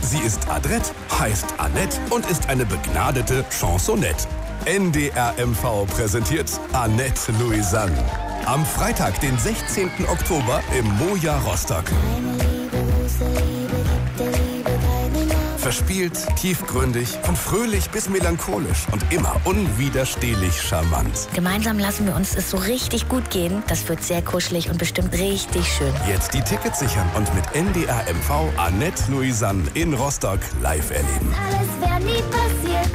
Sie ist adrett, heißt Annette und ist eine begnadete Chansonette. NDR MV präsentiert Annette Louisanne. Am Freitag, den 16. Oktober im Moja Rostock. Verspielt, tiefgründig, von fröhlich bis melancholisch und immer unwiderstehlich charmant. Gemeinsam lassen wir uns es so richtig gut gehen. Das wird sehr kuschelig und bestimmt richtig schön. Jetzt die Tickets sichern und mit NDR MV Annette Louisanne in Rostock live erleben. Alles wäre nie passiert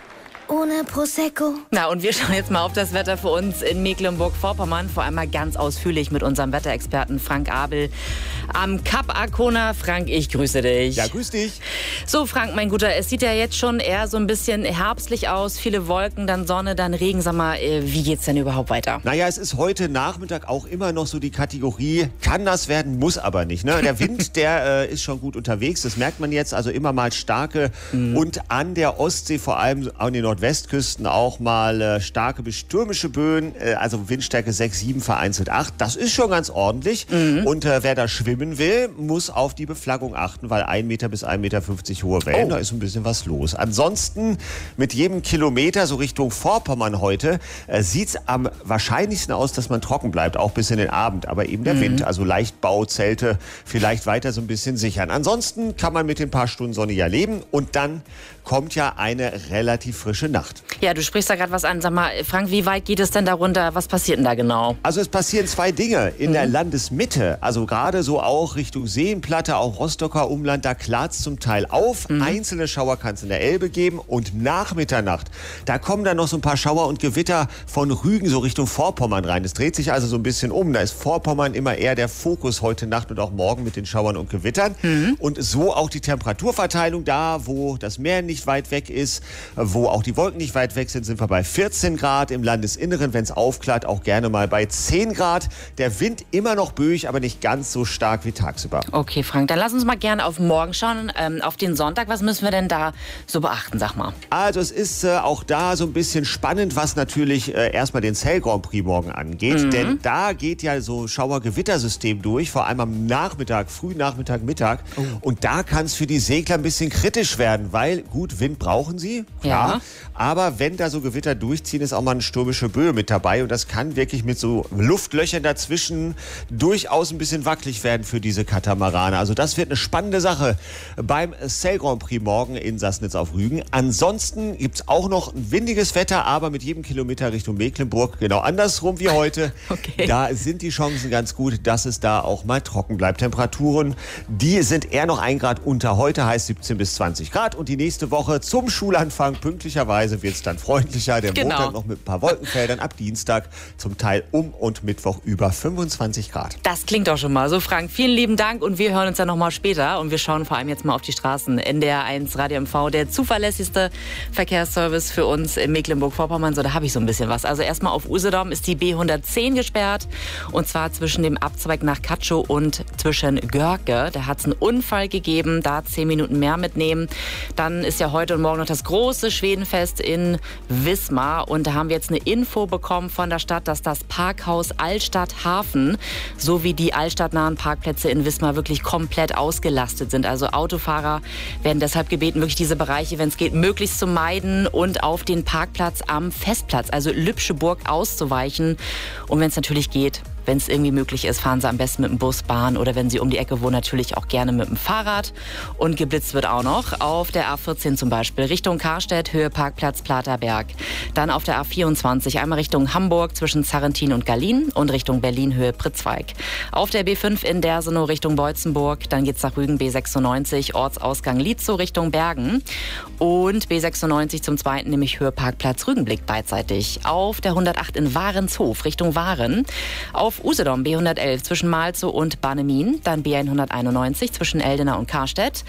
ohne Prosecco. Na, und wir schauen jetzt mal auf das Wetter für uns in Mecklenburg-Vorpommern. Vor allem mal ganz ausführlich mit unserem Wetterexperten Frank Abel am Kap Arkona. Frank, ich grüße dich. Ja, grüß dich. So, Frank, mein Guter, es sieht ja jetzt schon eher so ein bisschen herbstlich aus. Viele Wolken, dann Sonne, dann Regen. Sag mal, wie geht's denn überhaupt weiter? Naja, es ist heute Nachmittag auch immer noch so die Kategorie, kann das werden, muss aber nicht. Ne? Der Wind, der ist schon gut unterwegs. Das merkt man jetzt. Also immer mal starke und an der Ostsee, vor allem an den Nordwestküsten auch mal starke bis stürmische Böen. Also Windstärke 6, 7, vereinzelt 8. Das ist schon ganz ordentlich. Und wer da schwimmen will, muss auf die Beflaggung achten, weil 1 Meter bis 1,50 Meter hohe Wellen, da ist ein bisschen was los. Ansonsten mit jedem Kilometer so Richtung Vorpommern heute sieht es am wahrscheinlichsten aus, dass man trocken bleibt, auch bis in den Abend. Aber eben der Wind, also Leichtbauzelte vielleicht weiter so ein bisschen sichern. Ansonsten kann man mit den paar Stunden Sonne ja leben und dann kommt ja eine relativ frische Nacht. Ja, du sprichst da gerade was an. Sag mal, Frank, wie weit geht es denn da runter? Was passiert denn da genau? Also es passieren 2 Dinge in der Landesmitte. Also gerade so auch Richtung Seenplatte, auch Rostocker Umland, da klart es zum Teil auf. Einzelne Schauer kann es in der Elbe geben. Und nach Mitternacht, da kommen dann noch so ein paar Schauer und Gewitter von Rügen so Richtung Vorpommern rein. Es dreht sich also so ein bisschen um. Da ist Vorpommern immer eher der Fokus heute Nacht und auch morgen mit den Schauern und Gewittern. Und so auch die Temperaturverteilung da, wo das Meer nicht weit weg ist, wo auch die Wolken nicht weit weg sind wir bei 14 Grad. Im Landesinneren, wenn es aufklart, auch gerne mal bei 10 Grad. Der Wind immer noch böig, aber nicht ganz so stark wie tagsüber. Okay, Frank, dann lass uns mal gerne auf morgen schauen, auf den Sonntag. Was müssen wir denn da so beachten, sag mal? Also es ist auch da so ein bisschen spannend, was natürlich erstmal den Sail Grand Prix morgen angeht. Denn da geht ja so Schauer-Gewittersystem durch, vor allem am Nachmittag, Frühnachmittag, Mittag. Und da kann es für die Segler ein bisschen kritisch werden, weil gut, Wind brauchen sie, klar. Ja. Aber wenn da so Gewitter durchziehen, ist auch mal eine stürmische Böe mit dabei. Und das kann wirklich mit so Luftlöchern dazwischen durchaus ein bisschen wackelig werden für diese Katamarane. Also das wird eine spannende Sache beim Sail Grand Prix morgen in Sassnitz auf Rügen. Ansonsten gibt es auch noch ein windiges Wetter, aber mit jedem Kilometer Richtung Mecklenburg genau andersrum wie heute. Okay. Da sind die Chancen ganz gut, dass es da auch mal trocken bleibt. Temperaturen, die sind eher noch 1 Grad unter heute, heißt 17 bis 20 Grad. Und die nächste Woche zum Schulanfang pünktlicherweise wird es dann freundlicher. Der Montag noch mit ein paar Wolkenfeldern, ab Dienstag zum Teil und Mittwoch über 25 Grad. Das klingt doch schon mal so, Frank. Vielen lieben Dank und wir hören uns dann nochmal später. Und wir schauen vor allem jetzt mal auf die Straßen. NDR 1 Radio MV, der zuverlässigste Verkehrsservice für uns in Mecklenburg-Vorpommern. So, da habe ich so ein bisschen was. Also erstmal auf Usedom ist die B110 gesperrt. Und zwar zwischen dem Abzweig nach Katschow und zwischen Görke. Da hat es einen Unfall gegeben. Da 10 Minuten mehr mitnehmen. Dann ist ja heute und morgen noch das große Schwedenfest in Wismar. Und da haben wir jetzt eine Info bekommen von der Stadt, dass das Parkhaus Altstadt Hafen sowie die altstadtnahen Parkplätze in Wismar wirklich komplett ausgelastet sind. Also Autofahrer werden deshalb gebeten, wirklich diese Bereiche, wenn es geht, möglichst zu meiden und auf den Parkplatz am Festplatz, also Lübscheburg, auszuweichen. Und wenn es natürlich geht, wenn es irgendwie möglich ist, fahren Sie am besten mit dem Bus, Bahn oder wenn Sie um die Ecke wohnen, natürlich auch gerne mit dem Fahrrad. Und geblitzt wird auch noch auf der A14 zum Beispiel Richtung Karstedt, Höhe Parkplatz Platerberg. Dann auf der A24 einmal Richtung Hamburg zwischen Zarrentin und Gallien und Richtung Berlin, Höhe Pritzweig. Auf der B5 in Dersenow Richtung Beutzenburg, dann geht's nach Rügen B96, Ortsausgang Lietzow Richtung Bergen. Und B96 zum zweiten, nämlich Höhe Parkplatz Rügenblick beidseitig. Auf der 108 in Warenshof Richtung Waren. Auf Usedom B111 zwischen Malzow und Bannemin, dann B191 zwischen Eldena und Karstedt,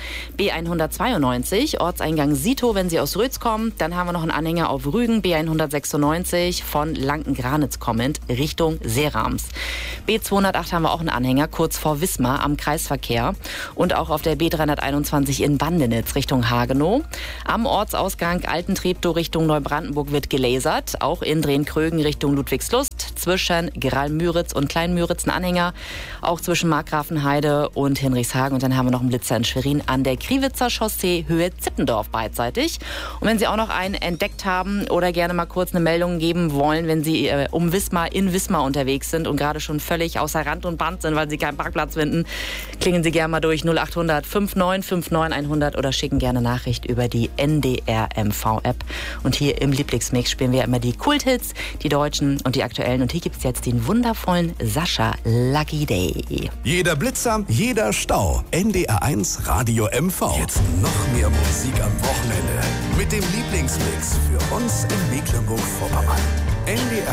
B192 Ortseingang Sito, wenn Sie aus Rötz kommen, dann haben wir noch einen Anhänger auf Rügen, B196 von Lanken-Granitz kommend Richtung Seerams. B208 haben wir auch einen Anhänger kurz vor Wismar am Kreisverkehr und auch auf der B321 in Bandenitz Richtung Hagenow. Am Ortsausgang Altentreptow Richtung Neubrandenburg wird gelasert, auch in Drehn-Krögen Richtung Ludwigslust zwischen Geralmüritz und Kleinmüritzen-Anhänger, auch zwischen Markgrafenheide und Hinrichshagen. Und dann haben wir noch einen Blitzer in Schwerin an der Kriwitzer Chaussee, Höhe Zippendorf beidseitig. Und wenn Sie auch noch einen entdeckt haben oder gerne mal kurz eine Meldung geben wollen, wenn Sie in Wismar unterwegs sind und gerade schon völlig außer Rand und Band sind, weil Sie keinen Parkplatz finden, klingen Sie gerne mal durch 0800 59 100 oder schicken gerne Nachricht über die NDR MV-App. Und hier im Lieblingsmix spielen wir immer die Kulthits, die deutschen und die aktuellen. Und hier gibt es jetzt den wundervollen Sascha Lucky Day. Jeder Blitzer, jeder Stau. NDR1 Radio MV. Jetzt noch mehr Musik am Wochenende. Mit dem Lieblingsmix für uns in Mecklenburg-Vorpommern. NDR